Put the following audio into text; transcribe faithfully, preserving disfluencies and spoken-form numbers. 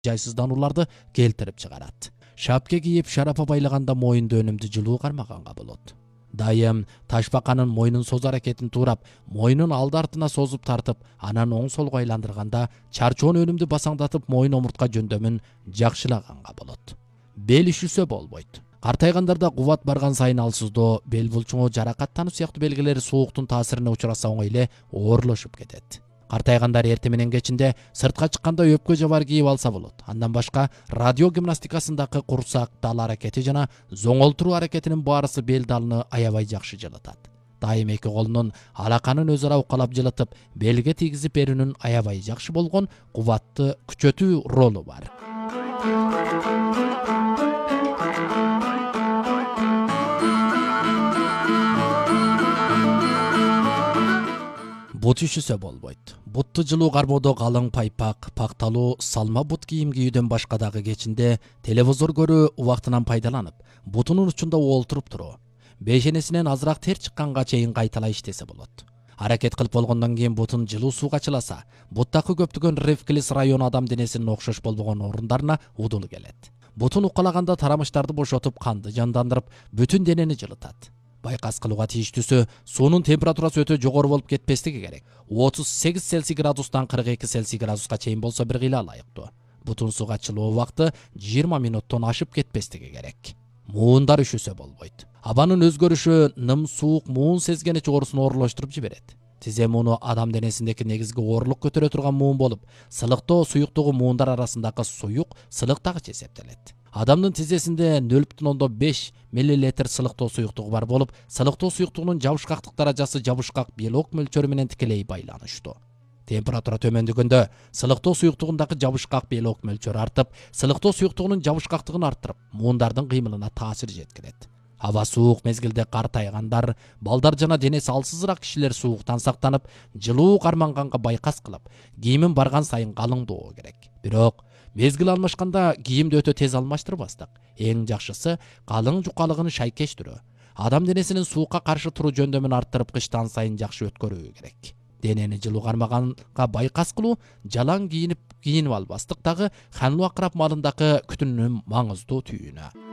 жайсызданууларды келтирип чыгарат. Шапке кийип шарапа байлаганда моюнду өнүмдү жылуу кармаганга болот. Дайым ташбаканын мойнун созу аракетин туурап, мойнун алды артына созуп тартып, анан оң солго айландырганда чарчоон өнүмдү басаңдатып мойын омуртка жөндөмүн жакшылаганга болот. Бел ишүсө болбойт. Картайгандарда кубат барган сайын алсыздоо, бел булчуңу, жаракаттануу сыяктуу белгилери сууктун таасирине учураса оңой эле оорлошуп кетет. Картайгандар эрте менен кечинде сыртка чыкканда өпкө жабар кийип алса болот. Андан башка радио гимнастикасындагы курсак дал аракети жана зоңолтуруу аракетинин баарысы бел далыны аябай жакшы жылытат. Дайым эки колунун алаканын өз ара укалап жылытып, белге тийгизип берүүнүн аябай жакшы болгон кубатты күчөтүү ролу бар. Бут ишүсө болбойт. Бутту жылуу кармоодо калың пайпак, пакталуу, салма бут кийим кийүүдөн башка дагы кечинде телевизор көрүү убактынан пайдаланып, бутунун учунда олтуруп туруу, бешенесинен азыраак тер чыкканга чейин кайталай иштесе болот. Аракет кылып болгондон кийин бутун жылуу сууга чыласа, буттагы көптөгөн рефлекс району адам денесинин окшош болбогон орундарына удул келет. Бутун укалаганда тарамыштарды бошотуп, канды жандандырып, бүтүн денени жылытат. Байкас кылууга тийиштүүсү суунун температурасы өтө жогору болуп кетпестиги керек. отуз сегиз Цельсий градустан кырк эки Цельсий градуска чейин болсо бир кыйла ылайыктуу. Бутун сууга чылуу убакты жыйырма минуттан ашып кетпестиги керек. Муундар ишүсө болбойт. Абанын өзгөрүшү ным суук муун сезгенич оорусун оорлоштуруп жиберет. Тизе мууну адам денесиндеги негизги оорлук көтөрө турган муун болуп, сылыктоо суюктугу муундар арасындагы суюк сылыктагыч эсептелет. Адамдын тизесинде нөл бүтүн ондон беш миллилитр сылыктоо суюктугу бар болуп, сылыктоо суюктугунун жабышкактык даражасы жабышкак белок мөлчөрү менен тикелей байланыштуу. Температура төмөндөгөндө сылыктоо суюктугундагы жабышкак белок мөлчөрү артып, сылыктоо суюктугунун жабышкактыгын арттырып, муундардын кыймылына таасир жеткирет. Аба суук мезгилде картайгандар, балдар жана денеси алсызыраак кишилер сууктан сактанып, жылуу карманганга байкас кылып, кийимин барган сайын калыңдоо керек. Бирок мезгил алмашканда кийимди өтө тез алмаштырбастык. Эң жакшысы калың жукалыгын шайкештирүү. Адам денесинин суукка каршы туруу жөндөмүн арттырып, кыштан сайын жакшы өткөрүү керек. Денени жылуу кармаганга байкас кылуу, жалаң кийинип кийинип албастык дагы Ханлу Акырап малындагы күтүнүнүн маңыздуу түйүнү.